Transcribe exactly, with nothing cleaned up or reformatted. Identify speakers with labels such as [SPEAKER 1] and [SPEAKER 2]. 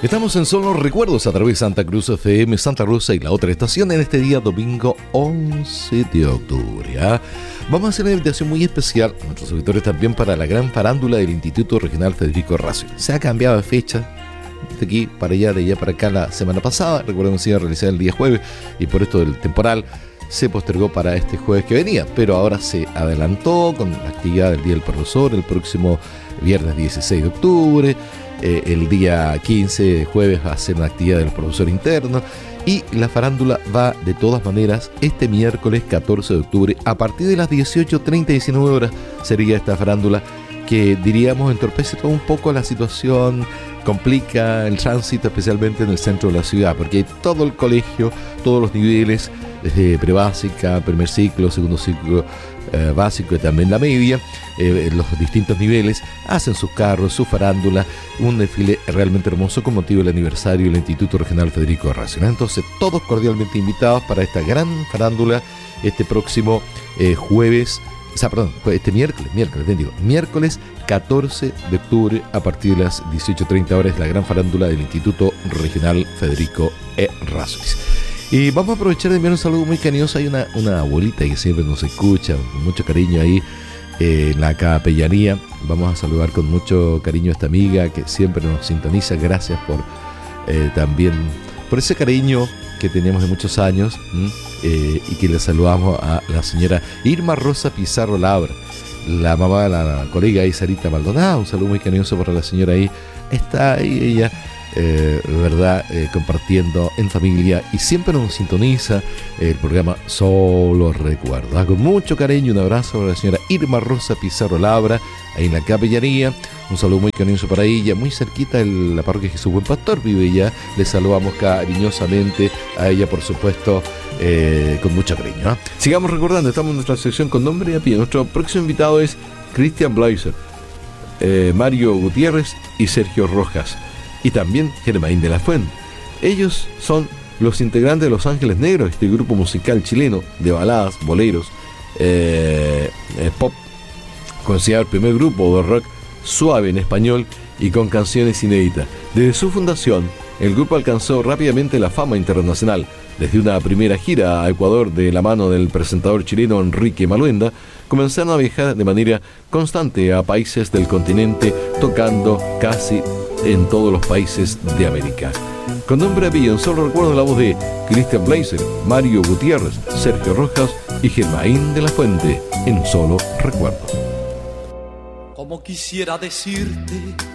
[SPEAKER 1] Estamos en Solo Recuerdos a través de Santa Cruz F M, Santa Rosa y la otra estación en este día domingo once de octubre. ¿ah? Vamos a hacer una invitación muy especial a nuestros auditores también para la gran farándula del Instituto Regional Federico Errázuriz. Se ha cambiado de fecha de aquí para allá, de allá para acá la semana pasada. Recuerden que se iba a realizar el día jueves y por esto del temporal se postergó para este jueves que venía, pero ahora se adelantó con la actividad del Día del Profesor el próximo viernes dieciséis de octubre. Eh, el día quince, jueves, va a ser una actividad del profesor interno y la farándula va de todas maneras este miércoles catorce de octubre a partir de las dieciocho treinta y diecinueve horas sería esta farándula que diríamos entorpece todo un poco la situación, complica el tránsito especialmente en el centro de la ciudad porque hay todo el colegio, todos los niveles desde prebásica, primer ciclo, segundo ciclo eh, básico y también la media, eh, los distintos niveles hacen sus carros, su farándula, un desfile realmente hermoso con motivo del aniversario del Instituto Regional Federico Errázuriz. Entonces todos cordialmente invitados para esta gran farándula este próximo eh, jueves, o sea, perdón, este miércoles, miércoles, bien digo, miércoles catorce de octubre a partir de las dieciocho treinta horas la gran farándula del Instituto Regional Federico Errázuriz. Y vamos a aprovechar de enviar un saludo muy cariñoso. Hay una, una abuelita que siempre nos escucha, con mucho cariño ahí eh, en la capellanía. Vamos a saludar con mucho cariño a esta amiga que siempre nos sintoniza. Gracias por eh, también, por ese cariño que tenemos de muchos años eh, y que le saludamos a la señora Irma Rosa Pizarro Labra, la mamá de la colega ahí, Sarita Maldonado. Un saludo muy cariñoso para la señora ahí. Está ahí ella. Eh, verdad, eh, compartiendo en familia y siempre nos sintoniza el programa Solo Recuerdos. Ah, con mucho cariño, un abrazo para la señora Irma Rosa Pizarro Labra, ahí en la capellanía. Un saludo muy cariñoso para ella, muy cerquita de la parroquia Jesús Buen Pastor, vive ella. Le saludamos cariñosamente a ella, por supuesto, eh, con mucho cariño. ¿eh? Sigamos recordando, estamos en nuestra sección con nombre y apellido. Nuestro próximo invitado es Cristian Blaser, eh, Mario Gutiérrez y Sergio Rojas. Y también Germain de la Fuente. Ellos son los integrantes de Los Ángeles Negros, este grupo musical chileno de baladas, boleros, eh, eh, pop, considerado el primer grupo de rock suave en español y con canciones inéditas. Desde su fundación, el grupo alcanzó rápidamente la fama internacional. Desde una primera gira a Ecuador de la mano del presentador chileno Enrique Maluenda, comenzaron a viajar de manera constante a países del continente, tocando casi en todos los países de América. Con nombre apellido, solo recuerdo la voz de Cristian Blaser, Mario Gutiérrez, Sergio Rojas y Germain de la Fuente en Solo Recuerdo.
[SPEAKER 2] Como quisiera decirte